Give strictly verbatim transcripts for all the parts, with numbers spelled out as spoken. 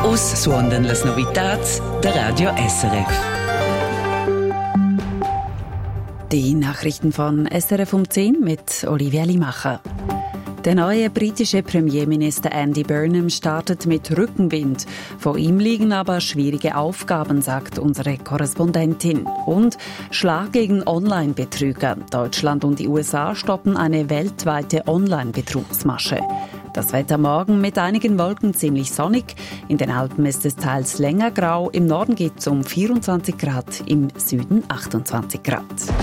Us suondan las novitats der Radio S R F. Die Nachrichten von S R F um zehn mit Olivia Limacher. Der neue britische Premierminister Andy Burnham startet mit Rückenwind. Vor ihm liegen aber schwierige Aufgaben, sagt unsere Korrespondentin. Und Schlag gegen Online-Betrüger. Deutschland und die U S A stoppen eine weltweite Online-Betrugsmasche. Das Wetter morgen mit einigen Wolken ziemlich sonnig. In den Alpen ist es teils länger grau. Im Norden geht es um vierundzwanzig Grad, im Süden achtundzwanzig Grad.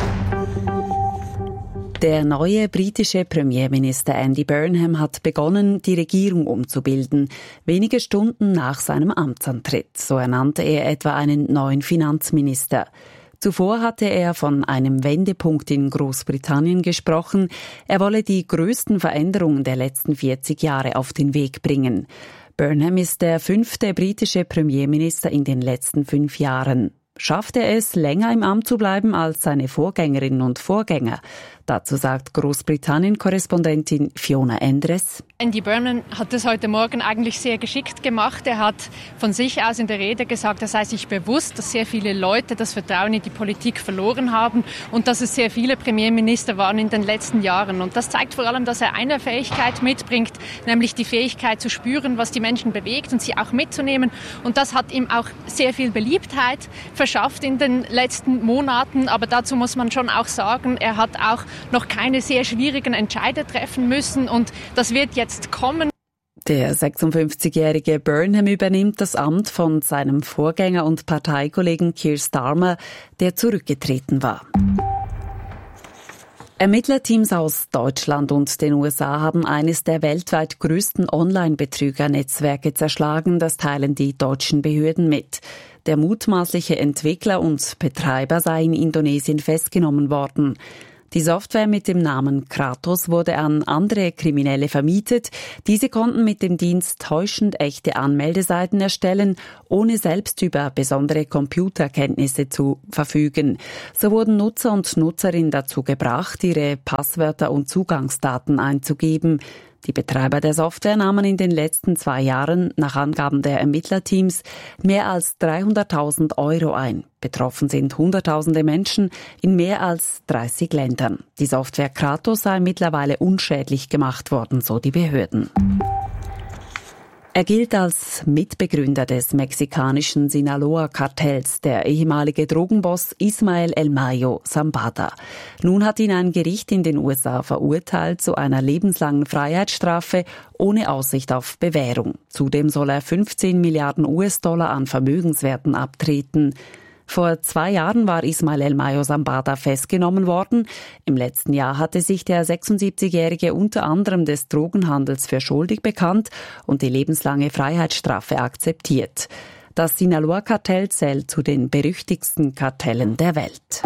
Der neue britische Premierminister Andy Burnham hat begonnen, die Regierung umzubilden, wenige Stunden nach seinem Amtsantritt. So ernannte er etwa einen neuen Finanzminister. Zuvor hatte er von einem Wendepunkt in Großbritannien gesprochen. Er wolle die größten Veränderungen der letzten vierzig Jahre auf den Weg bringen. Burnham ist der fünfte britische Premierminister in den letzten fünf Jahren. Schafft er es, länger im Amt zu bleiben als seine Vorgängerinnen und Vorgänger? Dazu sagt Großbritannien-Korrespondentin Fiona Endres. Andy Burnham hat das heute Morgen eigentlich sehr geschickt gemacht. Er hat von sich aus in der Rede gesagt, er sei sich bewusst, dass sehr viele Leute das Vertrauen in die Politik verloren haben und dass es sehr viele Premierminister waren in den letzten Jahren. Und das zeigt vor allem, dass er eine Fähigkeit mitbringt, nämlich die Fähigkeit zu spüren, was die Menschen bewegt und sie auch mitzunehmen. Und das hat ihm auch sehr viel Beliebtheit verschafft in den letzten Monaten. Aber dazu muss man schon auch sagen, er hat auch noch keine sehr schwierigen Entscheide treffen müssen und das wird jetzt kommen. Der sechsundfünfzigjährige Burnham übernimmt das Amt von seinem Vorgänger und Parteikollegen Keir Starmer, der zurückgetreten war. Ermittlerteams aus Deutschland und den U S A haben eines der weltweit größten Online-Betrügernetzwerke zerschlagen. Das teilen die deutschen Behörden mit. Der mutmaßliche Entwickler und Betreiber sei in Indonesien festgenommen worden. Die Software mit dem Namen Kratos wurde an andere Kriminelle vermietet. Diese konnten mit dem Dienst täuschend echte Anmeldeseiten erstellen, ohne selbst über besondere Computerkenntnisse zu verfügen. So wurden Nutzer und Nutzerinnen dazu gebracht, ihre Passwörter und Zugangsdaten einzugeben. Die Betreiber der Software nahmen in den letzten zwei Jahren, nach Angaben der Ermittlerteams, mehr als dreihunderttausend Euro ein. Betroffen sind Hunderttausende Menschen in mehr als dreißig Ländern. Die Software Kratos sei mittlerweile unschädlich gemacht worden, so die Behörden. Er gilt als Mitbegründer des mexikanischen Sinaloa-Kartells, der ehemalige Drogenboss Ismael El Mayo Zambada. Nun hat ihn ein Gericht in den U S A verurteilt zu einer lebenslangen Freiheitsstrafe ohne Aussicht auf Bewährung. Zudem soll er fünfzehn Milliarden U S-Dollar an Vermögenswerten abtreten. Vor zwei Jahren war Ismael El Mayo Zambada festgenommen worden. Im letzten Jahr hatte sich der sechsundsiebzigjährige unter anderem des Drogenhandels für schuldig bekannt und die lebenslange Freiheitsstrafe akzeptiert. Das Sinaloa-Kartell zählt zu den berüchtigsten Kartellen der Welt.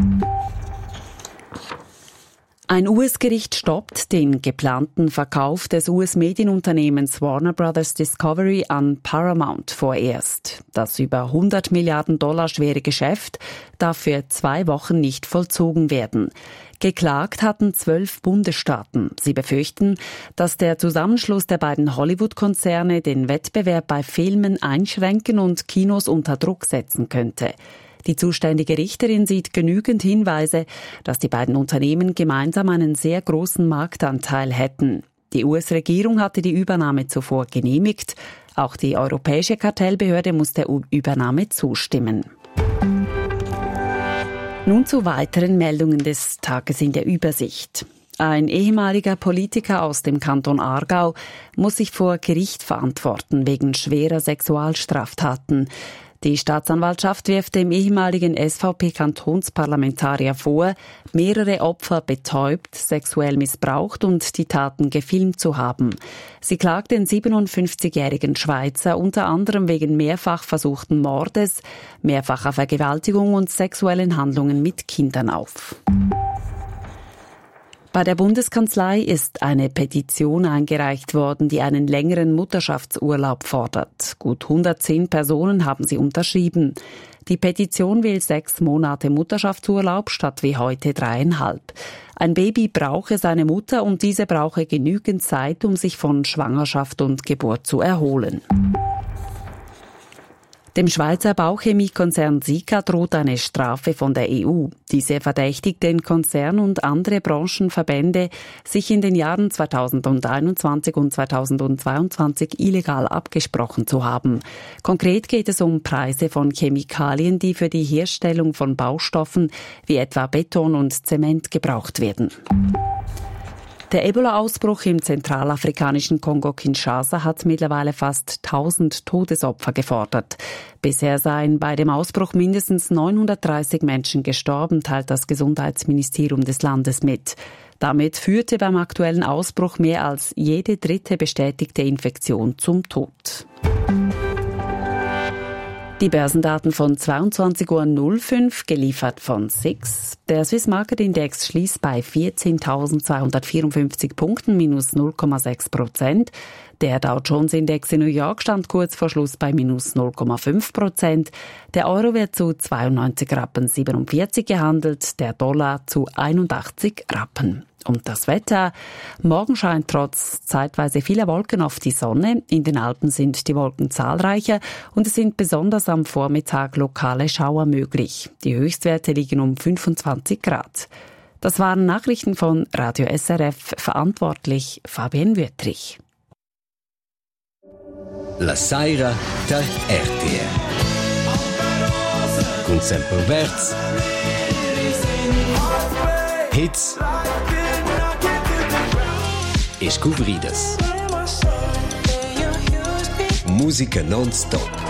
Ein U S-Gericht stoppt den geplanten Verkauf des U S-Medienunternehmens Warner Brothers Discovery an Paramount vorerst. Das über hundert Milliarden Dollar schwere Geschäft darf für zwei Wochen nicht vollzogen werden. Geklagt hatten zwölf Bundesstaaten. Sie befürchten, dass der Zusammenschluss der beiden Hollywood-Konzerne den Wettbewerb bei Filmen einschränken und Kinos unter Druck setzen könnte. Die zuständige Richterin sieht genügend Hinweise, dass die beiden Unternehmen gemeinsam einen sehr großen Marktanteil hätten. Die U S-Regierung hatte die Übernahme zuvor genehmigt. Auch die Europäische Kartellbehörde muss der Übernahme zustimmen. Nun zu weiteren Meldungen des Tages in der Übersicht. Ein ehemaliger Politiker aus dem Kanton Aargau muss sich vor Gericht verantworten wegen schwerer Sexualstraftaten. Die Staatsanwaltschaft wirft dem ehemaligen S V P-Kantonsparlamentarier vor, mehrere Opfer betäubt, sexuell missbraucht und die Taten gefilmt zu haben. Sie klagt den siebenundfünfzigjährigen Schweizer unter anderem wegen mehrfach versuchten Mordes, mehrfacher Vergewaltigung und sexuellen Handlungen mit Kindern auf. Bei der Bundeskanzlei ist eine Petition eingereicht worden, die einen längeren Mutterschaftsurlaub fordert. Gut hundertzehn Personen haben sie unterschrieben. Die Petition will sechs Monate Mutterschaftsurlaub statt wie heute dreieinhalb. Ein Baby brauche seine Mutter und diese brauche genügend Zeit, um sich von Schwangerschaft und Geburt zu erholen. Dem Schweizer Bauchemiekonzern Sika droht eine Strafe von der E U. Diese verdächtigt den Konzern und andere Branchenverbände, sich in den Jahren zweitausendeinundzwanzig und zweitausendzweiundzwanzig illegal abgesprochen zu haben. Konkret geht es um Preise von Chemikalien, die für die Herstellung von Baustoffen wie etwa Beton und Zement gebraucht werden. Der Ebola-Ausbruch im zentralafrikanischen Kongo-Kinshasa hat mittlerweile fast tausend Todesopfer gefordert. Bisher seien bei dem Ausbruch mindestens neunhundertdreißig Menschen gestorben, teilt das Gesundheitsministerium des Landes mit. Damit führte beim aktuellen Ausbruch mehr als jede dritte bestätigte Infektion zum Tod. Die Börsendaten von zweiundzwanzig Uhr fünf, geliefert von S I X. Der Swiss Market Index schließt bei vierzehntausendzweihundertvierundfünfzig Punkten, minus null Komma sechs Prozent. Der Dow Jones Index in New York stand kurz vor Schluss bei minus null Komma fünf Prozent. Der Euro wird zu zweiundneunzig Rappen siebenundvierzig gehandelt, der Dollar zu einundachtzig Rappen. Und das Wetter. Morgen scheint trotz zeitweise vieler Wolken auf die Sonne. In den Alpen sind die Wolken zahlreicher und es sind besonders am Vormittag lokale Schauer möglich. Die Höchstwerte liegen um fünfundzwanzig Grad. Das waren Nachrichten von Radio S R F, verantwortlich Fabienne Wüttrich. La Saira da R T L. Con sempre Verz. Hits. E scopridas. Música non-stop.